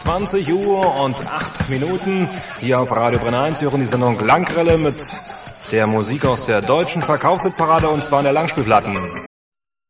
20 Uhr und 8 Minuten. Hier auf Radio Brenner 1 hören die Sendung Langgrille mit der Musik aus der deutschen Verkaufshitparade und zwar in der Langspielplatten.